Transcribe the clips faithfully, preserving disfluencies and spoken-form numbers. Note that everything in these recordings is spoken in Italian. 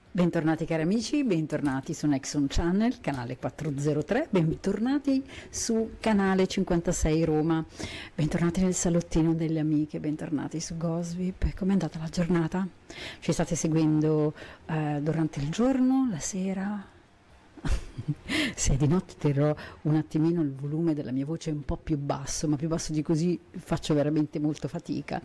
Bentornati cari amici, bentornati su Nexon Channel, canale quattrocentotre, bentornati su canale cinquantasei Roma, bentornati nel salottino delle amiche, bentornati su Gosvip. Com'è andata la giornata? Ci state seguendo eh, durante il giorno, la sera? Se è di notte terrò un attimino il volume della mia voce un po' più basso, ma più basso di così faccio veramente molto fatica.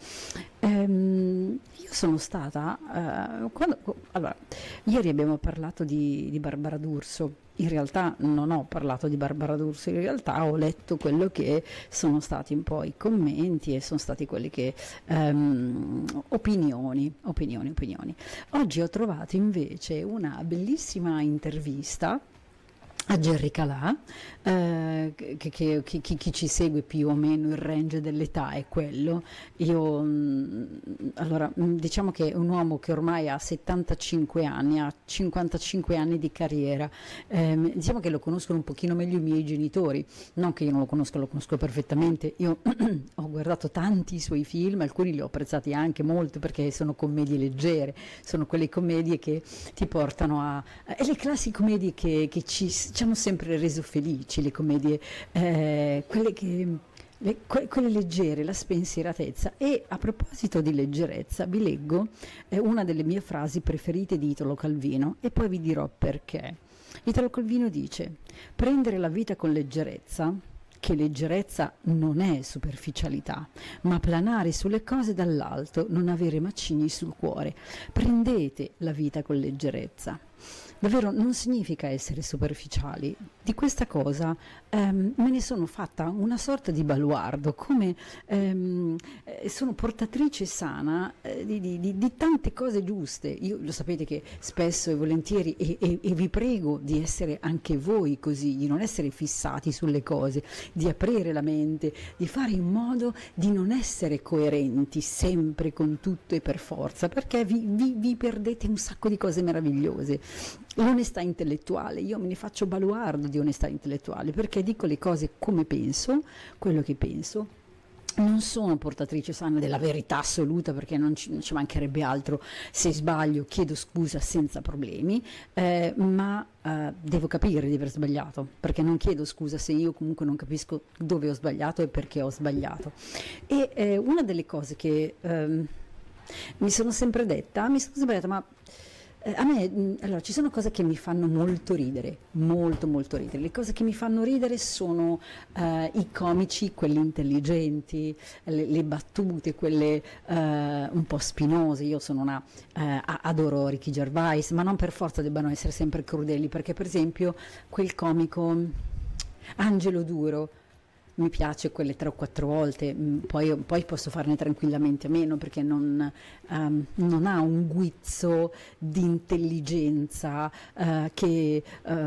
Ehm, io sono stata, eh, quando, allora, ieri abbiamo parlato di, di Barbara D'Urso. In realtà non ho parlato di Barbara D'Urso, in realtà ho letto quello che sono stati un po' i commenti e sono stati quelli che um, opinioni, opinioni, opinioni. Oggi ho trovato invece una bellissima intervista a Gerry Calà, eh, che, che, che chi, chi ci segue più o meno il range dell'età è quello. Io mh, allora diciamo che è un uomo che ormai ha settantacinque anni, ha cinquantacinque anni di carriera, eh, diciamo che lo conoscono un pochino meglio i miei genitori, non che io non lo conosco, lo conosco perfettamente. Io ho guardato tanti suoi film, alcuni li ho apprezzati anche molto perché sono commedie leggere, sono quelle commedie che ti portano a, e le classiche commedie che, che ci ci hanno sempre reso felici, le commedie, eh, quelle, che, le, que, quelle leggere, la spensieratezza. E a proposito di leggerezza vi leggo eh, una delle mie frasi preferite di Italo Calvino e poi vi dirò perché. Italo Calvino dice: prendere la vita con leggerezza, che leggerezza non è superficialità, ma planare sulle cose dall'alto, non avere macigni sul cuore. Prendete la vita con leggerezza. Davvero non significa essere superficiali. Di questa cosa ehm, me ne sono fatta una sorta di baluardo, come ehm, eh, sono portatrice sana eh, di, di, di, di tante cose giuste. Io lo sapete che spesso e volentieri, e, e, e vi prego di essere anche voi così, di non essere fissati sulle cose, di aprire la mente, di fare in modo di non essere coerenti sempre con tutto e per forza, perché vi, vi, vi perdete un sacco di cose meravigliose. L'onestà intellettuale, io me ne faccio baluardo di onestà intellettuale perché dico le cose come penso, quello che penso. Non sono portatrice sana della verità assoluta perché non ci, non ci mancherebbe altro. Se sbaglio chiedo scusa senza problemi, eh, ma eh, devo capire di aver sbagliato, perché non chiedo scusa se io comunque non capisco dove ho sbagliato e perché ho sbagliato. E eh, una delle cose che ehm, mi sono sempre detta, mi sono sempre detta, ma a me, allora, ci sono cose che mi fanno molto ridere, molto molto ridere. Le cose che mi fanno ridere sono uh, i comici, quelli intelligenti, le, le battute, quelle uh, un po' spinose. Io sono una, uh, adoro Ricky Gervais, ma non per forza debbano essere sempre crudeli, perché per esempio quel comico Angelo Duro, mi piace quelle tre o quattro volte, poi, poi posso farne tranquillamente a meno perché non, um, non ha un guizzo di intelligenza uh, che uh,